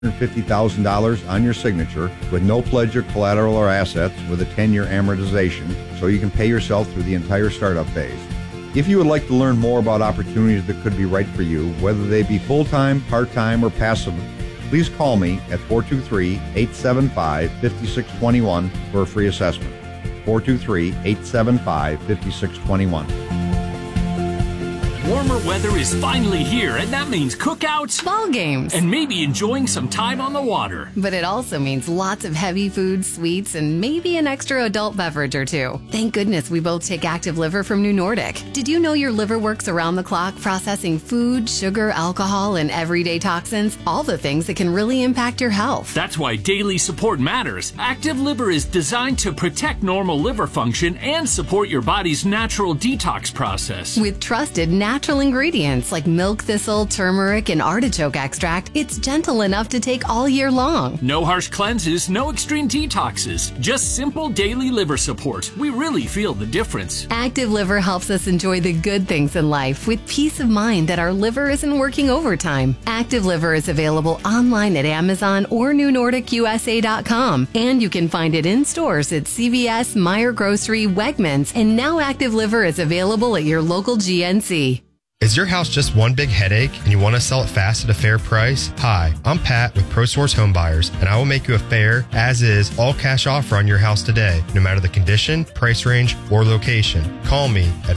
$50,000 on your signature with no pledge of collateral or assets with a 10-year amortization so you can pay yourself through the entire startup phase. If you would like to learn more about opportunities that could be right for you, whether they be full-time, part-time, or passive, please call me at 423-875-5621 for a free assessment. 423-875-5621. Warmer weather is finally here, and that means cookouts, ball games, and maybe enjoying some time on the water. But it also means lots of heavy food, sweets, and maybe an extra adult beverage or two. Thank goodness we both take Active Liver from New Nordic. Did you know your liver works around the clock processing food, sugar, alcohol, and everyday toxins? All the things that can really impact your health. That's why daily support matters. Active Liver is designed to protect normal liver function and support your body's natural detox process. With trusted natural ingredients like milk thistle, turmeric, and artichoke extract, it's gentle enough to take all year long. No harsh cleanses, no extreme detoxes, just simple daily liver support. We really feel the difference. Active Liver helps us enjoy the good things in life with peace of mind that our liver isn't working overtime. Active Liver is available online at Amazon or NewNordicUSA.com, and you can find it in stores at CVS, Meijer Grocery, Wegmans, and now Active Liver is available at your local GNC. Is your house just one big headache and you want to sell it fast at a fair price? Hi, I'm Pat with ProSource Home Buyers, and I will make you a fair, as-is, all-cash offer on your house today, no matter the condition, price range, or location. Call me at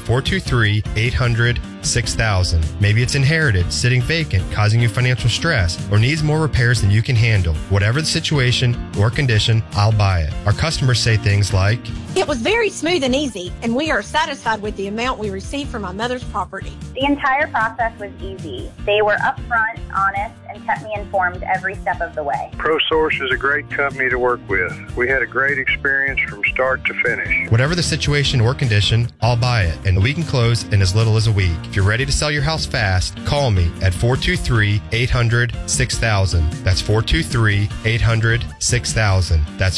423-800-6000. Maybe it's inherited, sitting vacant, causing you financial stress, or needs more repairs than you can handle. Whatever the situation or condition, I'll buy it. Our customers say things like, "It was very smooth and easy, and we are satisfied with the amount we received from my mother's property." The entire process was easy. They were upfront, honest, and kept me informed every step of the way. ProSource is a great company to work with. We had a great experience from start to finish. Whatever the situation or condition, I'll buy it, and we can close in as little as a week. If you're ready to sell your house fast, call me at 423-800-6000. That's 423-800-6000. That's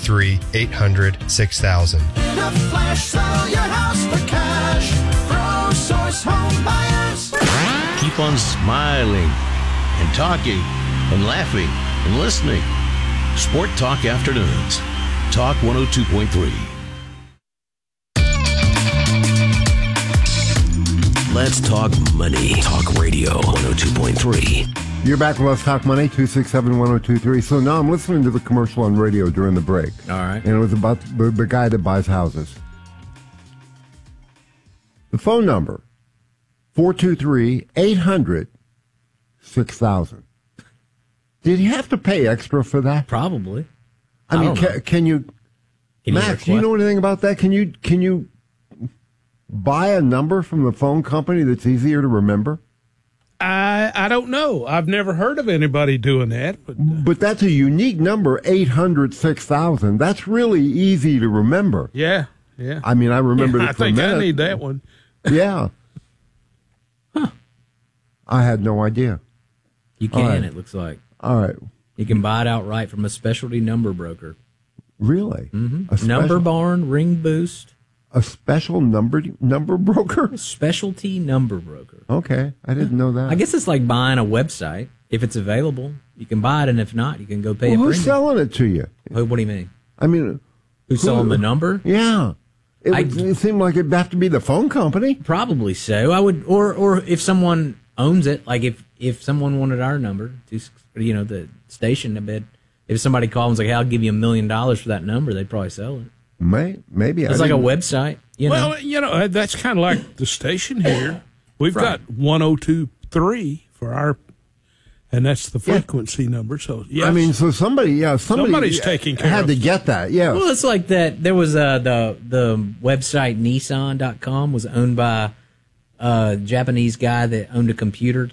423-800-6000. In a flash, sell your house for cash. ProSource Home Buyers. Keep on smiling and talking and laughing and listening. Sport Talk Afternoons. Talk 102.3. Let's talk money. Talk Radio 102.3. You're back with Let's Talk Money, 267-1023. So now I'm listening to the commercial on radio during the break. All right. And it was about the guy that buys houses. The phone number, 423-800-6000. Did he have to pay extra for that? Probably. I mean, can you, Max, do you know anything about that? Can you buy a number from the phone company that's easier to remember? I don't know. I've never heard of anybody doing that. But that's a unique number, 800-6000. That's really easy to remember. Yeah. I mean, I remembered it for a minute. I think I need that one. Yeah. Huh. I had no idea. You can, it looks like. All right. You can buy it outright from a specialty number broker. Really? Mm-hmm. Number Barn, Ring Boost. A special number broker? Specialty number broker. Okay. I didn't know that. I guess it's like buying a website. If it's available, you can buy it, and if not, you can go pay a premium. Who's selling it to you? What do you mean? I mean... Who's selling the number? Yeah. It seemed like it'd have to be the phone company. Probably so. I would, or if someone owns it, like if someone wanted our number, the station, I bet if somebody called and was like, "Hey, I'll give you $1 million for that number," they'd probably sell it. Maybe it's like a website. Well, that's kind of like the station here. We've got 102.3 for our, and that's the frequency number. So yes. I mean, so somebody's taking care had of to get that. Yeah. Well, it's like that. There was the website Nissan.com was owned by a Japanese guy that owned a computer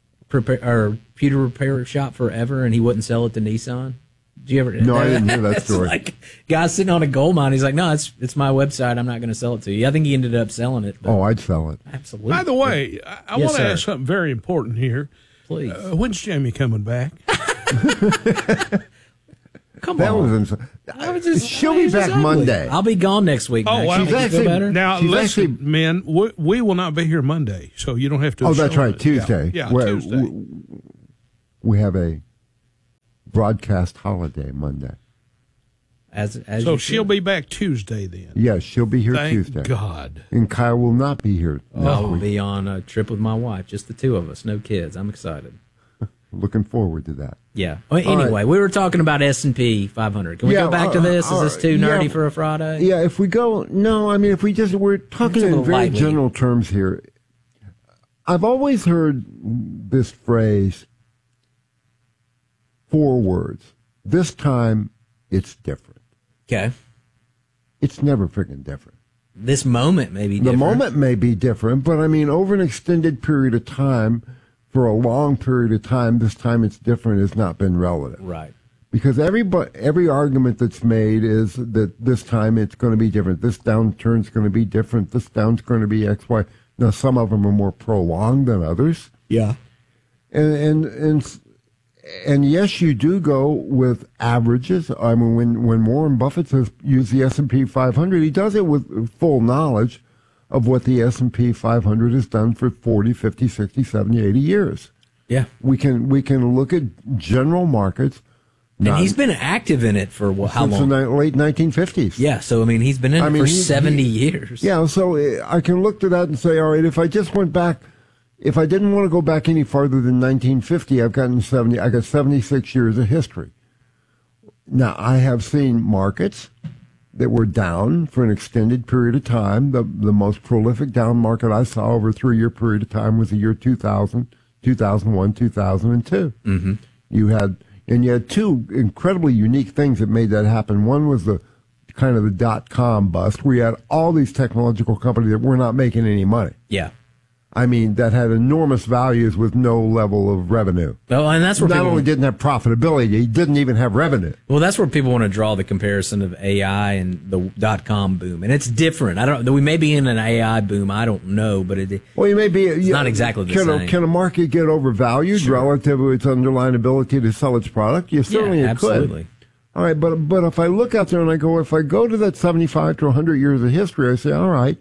repair shop forever, and he wouldn't sell it to Nissan. Did you ever? No, I didn't hear that story. Like guy sitting on a gold mine. He's like, no, it's my website. I'm not going to sell it to you. I think he ended up selling it. Oh, I'd sell it. Absolutely. By the way, I want to ask something very important here. Please. When's Jamie coming back? Come on. She'll be back Monday. I'll be gone next week. Oh, well, she's actually better. Now, listen, men, we will not be here Monday, so you don't have to. Oh, that's right, Tuesday. Yeah, Tuesday. We have a broadcast holiday Monday. So she'll be back Tuesday then. Yes, she'll be here Thank Tuesday. God. And Kyle will not be here. I will be on a trip with my wife, just the two of us, no kids. I'm excited. Looking forward to that. Yeah. Well, anyway, we were talking about S&P 500. Can we go back to this? Is this too nerdy for a Friday? Yeah, if we go, no, I mean, if we just, we're talking in very general terms here. I've always heard this phrase, 4 words. This time, it's different. Okay. It's never freaking different. This moment may be different. The moment may be different, but I mean, over an extended period of time, for a long period of time, this time it's different has not been relative. Right. Because every argument that's made is that this time it's going to be different. This downturn's going to be different. This down's going to be X, Y. Now, some of them are more prolonged than others. Yeah. And yes, you do go with averages. I mean, when Warren Buffett says use the S&P 500, he does it with full knowledge of what the S&P 500 has done for 40, 50, 60, 70, 80 years. Yeah. We can look at general markets. And he's been active in it for how long? Since the late 1950s. Yeah, so, I mean, he's been in it for 70 years. Yeah, so I can look to that and say, all right, if I just went back, if I didn't want to go back any farther than 1950, I got 76 years of history. Now, I have seen markets that were down for an extended period of time. The most prolific down market I saw over a 3-year period of time was the year 2000, 2001, 2002. Mm-hmm. You had 2 incredibly unique things that made that happen. One was the kind of the dot-com bust, where you had all these technological companies that were not making any money. Yeah. I mean, that had enormous values with no level of revenue. Well, and that's where not only didn't have profitability, he didn't even have revenue. Well, that's where people want to draw the comparison of AI and the .com boom, and it's different. I don't. We may be in an AI boom. I don't know, but well, you may be. It's not exactly the same. Can a market get overvalued relative to its underlying ability to sell its product? You certainly absolutely. could. All right, but if I look out there and I go, if I go to that 75 to 100 years of history, I say, all right.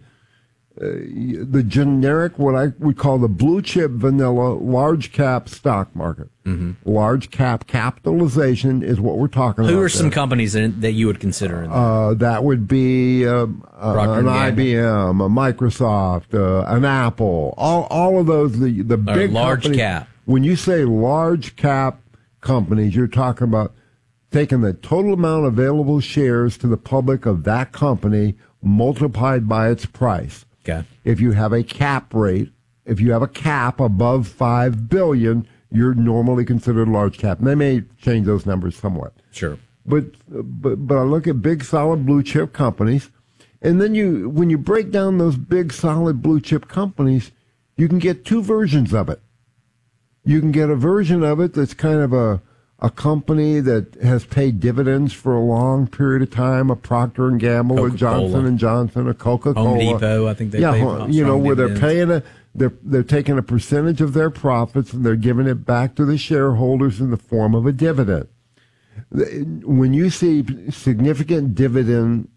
The generic, what I would call the blue chip vanilla large cap stock market. Mm-hmm. Large cap capitalization is what we're talking about. Who are some companies that you would consider in that? That would be an IBM, a Microsoft, an Apple, all of those, the big large companies. cap. When you say large cap companies, you're talking about taking the total amount of available shares to the public of that company multiplied by its price. Okay. If you have a cap rate, if you have a cap above $5 billion, you're normally considered large cap. And they may change those numbers somewhat. Sure. But I look at big, solid blue chip companies, and then when you break down those big, solid blue chip companies, you can get 2 versions of it. You can get a version of it that's kind of a company that has paid dividends for a long period of time, a Procter & Gamble, a Johnson & Johnson, a Coca-Cola. Home Depot, I think they pay where dividends. They're taking a percentage of their profits and they're giving it back to the shareholders in the form of a dividend. When you see significant dividend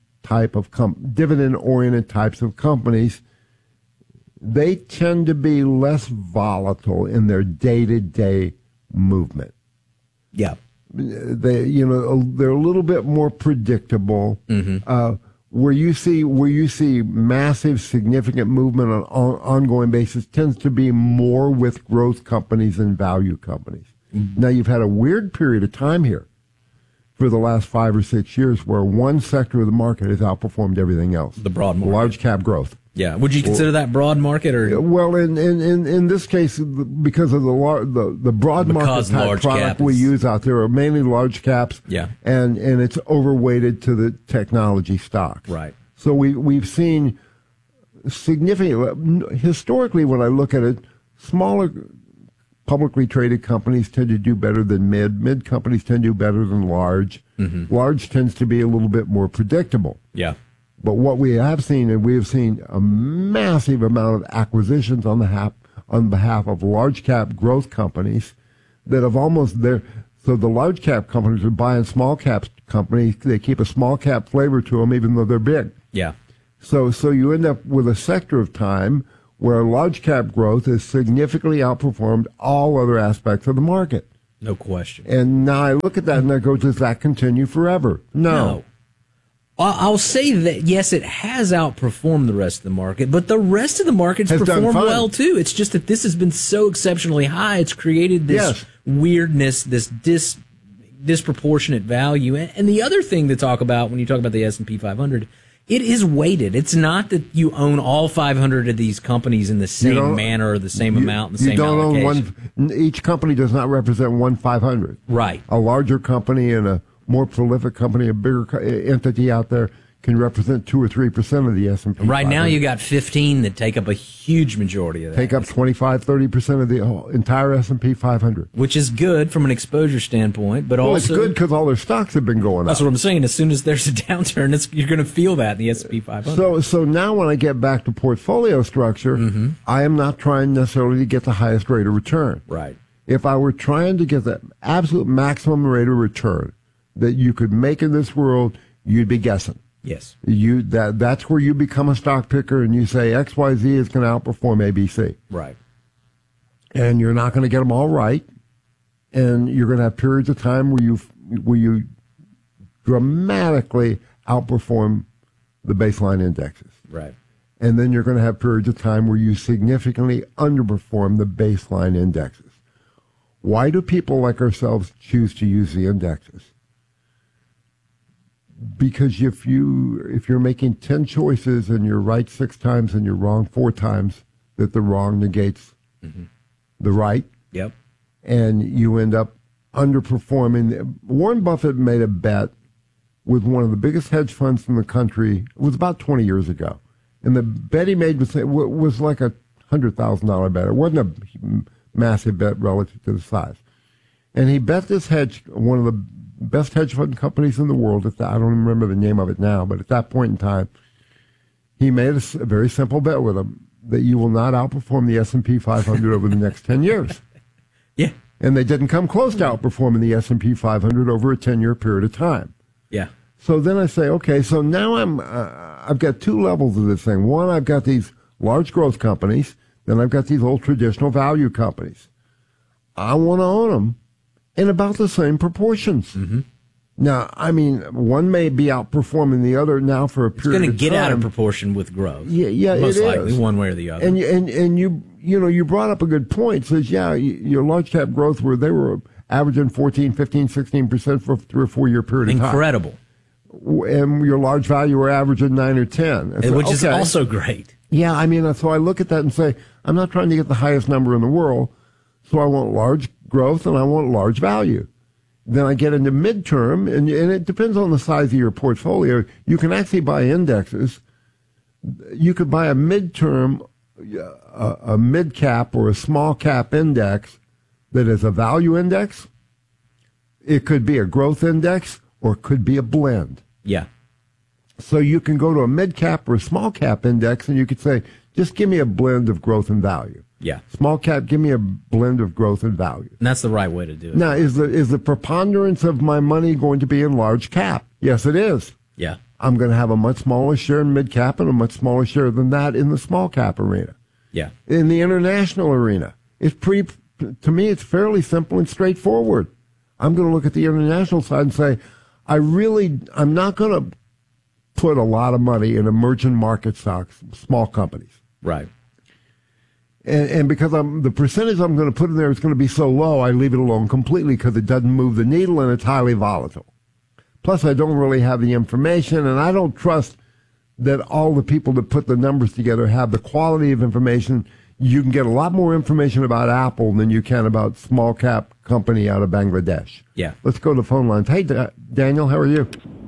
oriented types of companies, they tend to be less volatile in their day-to-day movement. Yeah, they're a little bit more predictable. Mm-hmm. Where you see massive, significant movement on an ongoing basis tends to be more with growth companies than value companies. Mm-hmm. Now you've had a weird period of time here for the last 5 or 6 years where one sector of the market has outperformed everything else. The broad market, large cap growth. Yeah, would you consider that broad market or? Well, in this case, because of the broad market type product we use out there are mainly large caps. Yeah, and it's overweighted to the technology stocks. Right. So we've seen significant historically. When I look at it, smaller publicly traded companies tend to do better than mid companies tend to do better than large. Mm-hmm. Large tends to be a little bit more predictable. Yeah. But what we have seen, and we have seen a massive amount of acquisitions on behalf of large cap growth companies that have almost there. So the large cap companies are buying small cap companies. They keep a small cap flavor to them, even though they're big. Yeah. So you end up with a sector of time where large cap growth has significantly outperformed all other aspects of the market. No question. And now I look at that and I go, does that continue forever? No. I'll say that, yes, it has outperformed the rest of the market, but the rest of the market's performed well, too. It's just that this has been so exceptionally high, it's created this weirdness, this disproportionate value. And the other thing to talk about when you talk about the S&P 500, it is weighted. It's not that you own all 500 of these companies in the same manner or the same amount, the same allocation. Each company does not represent one 500. Right. A larger company and a more prolific company, a bigger entity out there can represent 2 or 3% of the S&P 500. Right now you got 15 that take up a huge majority of that. Take up 25, 30% of the entire S&P 500. Which is good from an exposure standpoint, but also... it's good because all their stocks have been going up. That's what I'm saying. As soon as there's a downturn, you're going to feel that in the S&P 500. So now when I get back to portfolio structure, I am not trying necessarily to get the highest rate of return. Right. If I were trying to get the absolute maximum rate of return that you could make in this world, you'd be guessing. Yes. That's where you become a stock picker and you say XYZ is going to outperform ABC. Right. And you're not going to get them all right. And you're going to have periods of time where you dramatically outperform the baseline indexes. Right. And then you're going to have periods of time where you significantly underperform the baseline indexes. Why do people like ourselves choose to use the indexes? Because if you're making 10 choices and you're right 6 times and you're wrong 4 times, that the wrong negates the right. Yep. And you end up underperforming. Warren Buffett made a bet with one of the biggest hedge funds in the country. It was about 20 years ago. And the bet he made was like a $100,000 bet. It wasn't a massive bet relative to the size. And he bet this one of the best hedge fund companies in the world. I don't even remember the name of it now, but at that point in time, he made a very simple bet with him that you will not outperform the S&P 500 over the next 10 years. Yeah. And they didn't come close to outperforming the S&P 500 over a 10-year period of time. Yeah. So then I say, okay, so now I've got 2 levels of this thing. One, I've got these large growth companies. Then I've got these old traditional value companies. I want to own them in about the same proportions. Now, I mean, one may be outperforming the other now for a period of time. It's going to get out of proportion with growth. Yeah, most it likely, is. one way or the other. And you brought up a good point. Says, your large cap growth where they were averaging 14, 15, 16% for a 3 or 4 year period of time. Incredible. And your large value were averaging 9 or 10. Which is also great. Yeah, I mean, so I look at that and say, I'm not trying to get the highest number in the world, so I want large growth and I want large value. Then I get into midterm, and it depends on the size of your portfolio. You can actually buy indexes. You could buy a midterm, a mid cap or a small cap index that is a value index. It could be a growth index or it could be a blend. Yeah. So you can go to a mid cap or a small cap index and you could say, just give me a blend of growth and value. Yeah. Small cap, give me a blend of growth and value. And that's the right way to do it. Now, is the preponderance of my money going to be in large cap? Yes, it is. Yeah. I'm going to have a much smaller share in mid cap and a much smaller share than that in the small cap arena. Yeah. In the international arena, to me, it's fairly simple and straightforward. I'm going to look at the international side and say, I'm not going to put a lot of money in emerging market stocks, small companies. Right. And because the percentage I'm going to put in there is going to be so low, I leave it alone completely because it doesn't move the needle and it's highly volatile. Plus, I don't really have the information, and I don't trust that all the people that put the numbers together have the quality of information. You can get a lot more information about Apple than you can about small cap company out of Bangladesh. Yeah. Let's go to the phone lines. Hey, Daniel, how are you?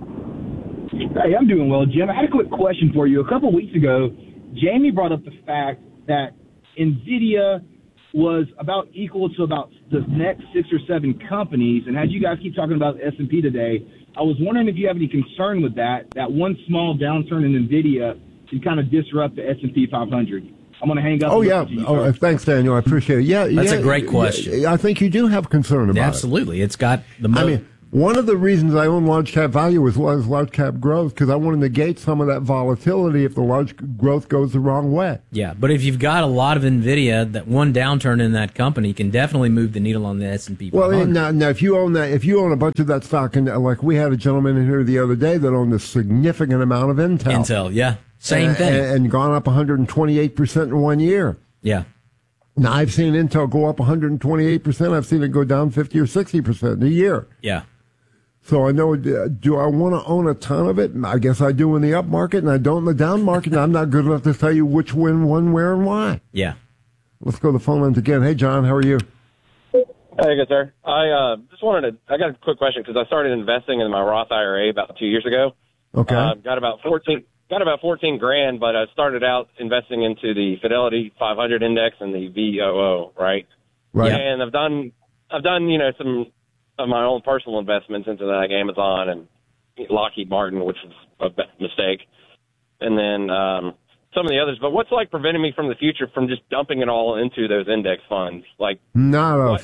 Hey, I'm doing well, Jim. I had a quick question for you. A couple of weeks ago, Jamie brought up the fact that NVIDIA was about equal to about the next 6 or 7 companies. And as you guys keep talking about the S&P today, I was wondering if you have any concern with that one small downturn in NVIDIA can kind of disrupt the S&P 500. I'm going to hang up. Oh, yeah. Thanks, Daniel. I appreciate it. Yeah, That's a great question. I think you do have concern about it. Absolutely. It's got the One of the reasons I own large cap value as well as large cap growth, because I want to negate some of that volatility if the large growth goes the wrong way. Yeah, but if you've got a lot of NVIDIA, that one downturn in that company can definitely move the needle on the S&P 500. Well, now if you own a bunch of that stock, and like we had a gentleman in here the other day that owned a significant amount of Intel. Intel, yeah, same thing, and gone up 128% in 1 year. Yeah. Now I've seen Intel go up 128%. I've seen it go down 50 or 60% in a year. Yeah. So I know, do I want to own a ton of it? I guess I do in the up market, and I don't in the down market. And I'm not good enough to tell you which win, where, and why. Yeah. Let's go to the phone lines again. Hey, John, how are you? Hey, good, sir. I got a quick question because I started investing in my Roth IRA about 2 years ago. Okay. Got about 14 grand, but I started out investing into the Fidelity 500 index and the VOO, right? Right. And I've done, some of my own personal investments into like Amazon and Lockheed Martin, which was a mistake. And then some of the others. But what's like preventing me from the future from just dumping it all into those index funds? Like Not a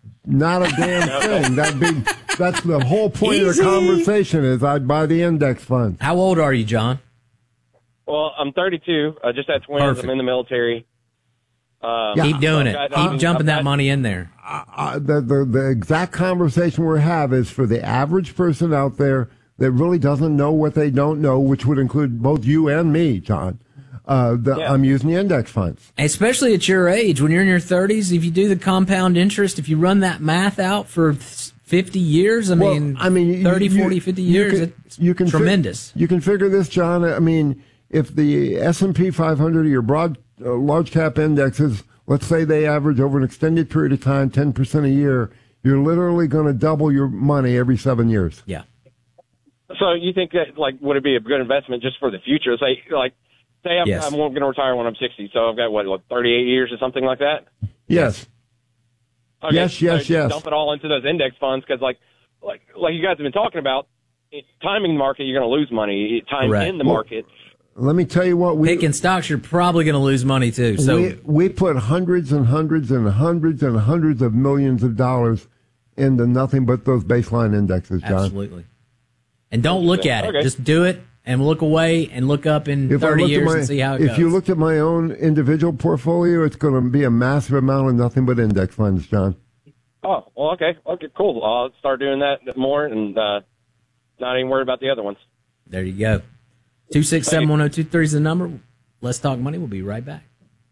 damn thing. That's the whole point of the conversation is I'd buy the index funds. How old are you, John? Well, I'm 32. I just had twins. Perfect. I'm in the military. Keep doing it. Keep jumping that money in there. The exact conversation we're having is for the average person out there that really doesn't know what they don't know, which would include both you and me, John. I'm using the index funds. Especially at your age, when you're in your 30s, if you do the compound interest, if you run that math out for 50 years, 30, 40, 50 years, it's tremendous. You can figure this, John. I mean, if the S&P 500 or your broad large cap indexes, let's say they average over an extended period of time 10% a year, you're literally going to double your money every 7 years. Yeah. So you think that, like, would it be a good investment just for the future? Say I'm going to retire when I'm 60, so I've got, 38 years or something like that? Yes. Okay, yes. Dump it all into those index funds because, like you guys have been talking about, timing the market, you're going to lose money. Time in the market. Let me tell you what. Picking stocks, you're probably going to lose money, too. So we put hundreds and hundreds and hundreds and hundreds of millions of dollars into nothing but those baseline indexes, John. Absolutely. And don't look at it. Just do it and look away and look up in 30 years and see how it goes. If you looked at my own individual portfolio, it's going to be a massive amount of nothing but index funds, John. Oh, well, okay. Okay, cool. I'll start doing that more and not even worried about the other ones. There you go. 267-1023 is the number. Let's Talk Money. We'll be right back.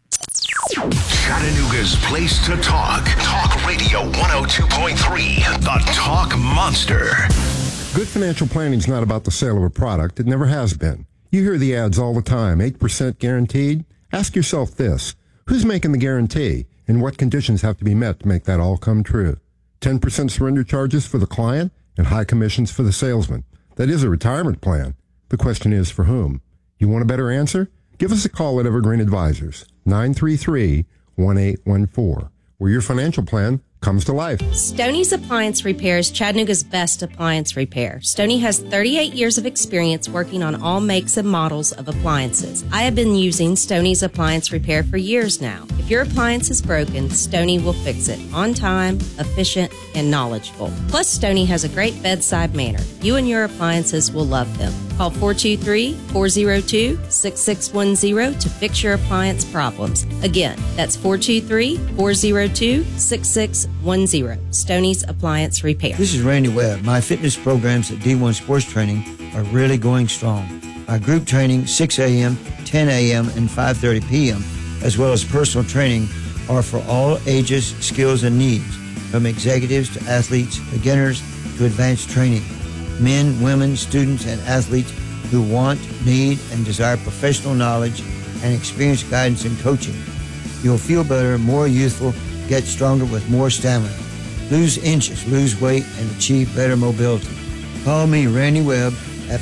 Chattanooga's place to talk. Talk Radio 102.3, the Talk Monster. Good financial planning is not about the sale of a product. It never has been. You hear the ads all the time, 8% guaranteed. Ask yourself this, who's making the guarantee and what conditions have to be met to make that all come true? 10% surrender charges for the client and high commissions for the salesman. That is a retirement plan. The question is, for whom? You want a better answer? Give us a call at Evergreen Advisors, 933-1814, where your financial plan comes to life. Stoney's Appliance Repair is Chattanooga's best appliance repair. Stoney has 38 years of experience working on all makes and models of appliances. I have been using Stoney's Appliance Repair for years now. If your appliance is broken, Stoney will fix it on time, efficient, and knowledgeable. Plus, Stoney has a great bedside manner. You and your appliances will love them. Call 423-402-6610 to fix your appliance problems. Again, that's 423-402-6610. Stoney's Appliance Repair. This is Randy Webb. My fitness programs at D1 Sports Training are really going strong. My group training, 6 a.m., 10 a.m., and 5:30 p.m., as well as personal training, are for all ages, skills, and needs, from executives to athletes, beginners to advanced training. Men, women, students, and athletes who want, need, and desire professional knowledge and experienced guidance and coaching. You'll feel better, more youthful, get stronger with more stamina. Lose inches, lose weight, and achieve better mobility. Call me, Randy Webb, at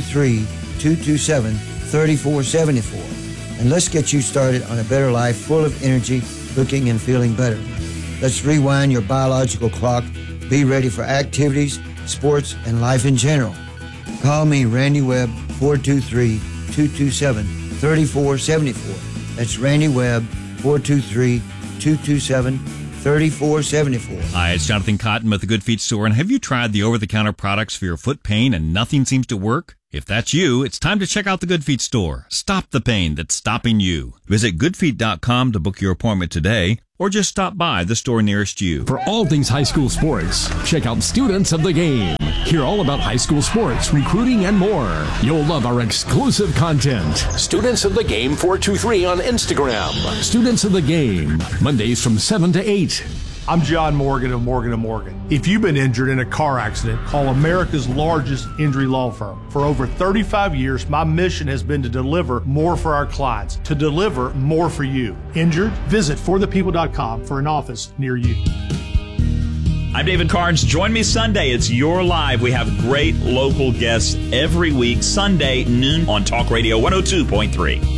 423-227-3474. And let's get you started on a better life full of energy, looking and feeling better. Let's rewind your biological clock. Be ready for activities, sports, and life in general. Call me, Randy Webb, 423-227-3474. That's Randy Webb, 423-227-3474. 3474. Hi, it's Jonathan Cotton with the Good Feet Store. And have you tried the over-the-counter products for your foot pain and nothing seems to work? If that's you, it's time to check out the Good Feet Store. Stop the pain that's stopping you. Visit goodfeet.com to book your appointment today, or just stop by the store nearest you. For all things high school sports, check out Students of the Game. Hear all about high school sports, recruiting, and more. You'll love our exclusive content. Students of the Game 423 on Instagram. Students of the Game, Mondays from 7 to 8. I'm John Morgan of Morgan & Morgan. If you've been injured in a car accident, call America's largest injury law firm. For over 35 years, my mission has been to deliver more for our clients, to deliver more for you. Injured? Visit forthepeople.com for an office near you. I'm David Carnes. Join me Sunday. It's Your Live. We have great local guests every week, Sunday, noon on Talk Radio 102.3.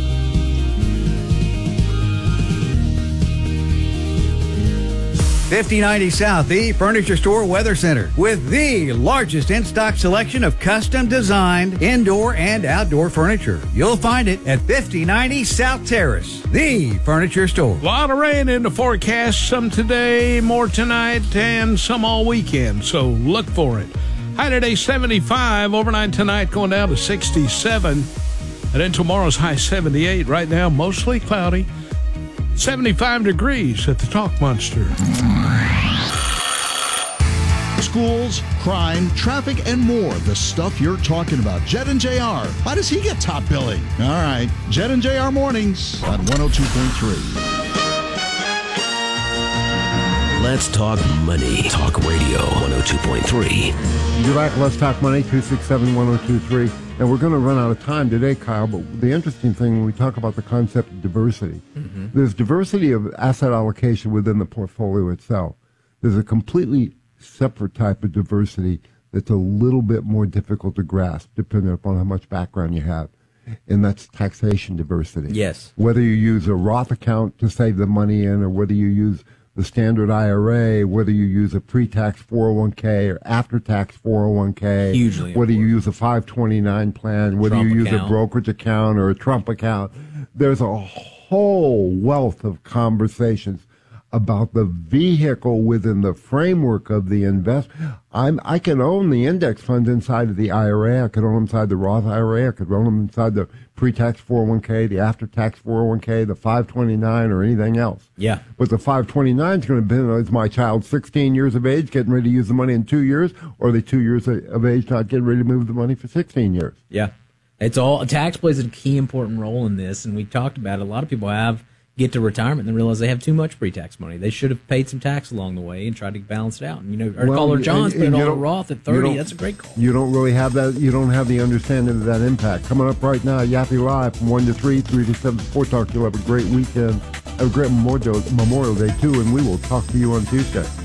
5090 South, the Furniture Store Weather Center, with the largest in-stock selection of custom-designed indoor and outdoor furniture. You'll find it at 5090 South Terrace, the Furniture Store. A lot of rain in the forecast, some today, more tonight, and some all weekend, so look for it. High today, 75, overnight tonight going down to 67, and then tomorrow's high 78. Right now, mostly cloudy. 75 degrees at the Talk Monster. Schools, crime, traffic, and more. The stuff you're talking about. Jet and JR. Why does he get top billing? All right. Jet and JR mornings on 102.3. Let's talk money. Talk Radio 102.3. You're back. Let's talk money. 267-1023. And we're going to run out of time today, Kyle, but the interesting thing when we talk about the concept of diversity, there's diversity of asset allocation within the portfolio itself. There's a completely separate type of diversity that's a little bit more difficult to grasp depending upon how much background you have, and that's taxation diversity. Yes. Whether you use a Roth account to save the money in, or whether you use the standard IRA, whether you use a pre-tax 401k or after-tax 401k, hugely whether you use a 529 plan, whether Trump you use account. a brokerage account or a Trump account, there's a whole wealth of conversations about the vehicle within the framework of the investment. I can own the index funds inside of the IRA. I could own them inside the Roth IRA. I could own them inside the pre-tax 401k, the after-tax 401k, the 529, or anything else. Yeah. But the 529 is going to be, is my child 16 years of age getting ready to use the money in 2 years, or are they 2 years of age not getting ready to move the money for 16 years? Yeah. It's all, tax plays a key important role in this, and we talked about it. A lot of people get to retirement and then realize they have too much pre-tax money. They should have paid some tax along the way and tried to balance it out. And, our caller John's put it all in Roth at 30. That's a great call. You don't really have that. You don't have the understanding of that impact. Coming up right now, Yappy Live from 1 to 3, 3 to 7 Sport Talk. You'll have a great weekend. Have a great Memorial Day, too, and we will talk to you on Tuesday.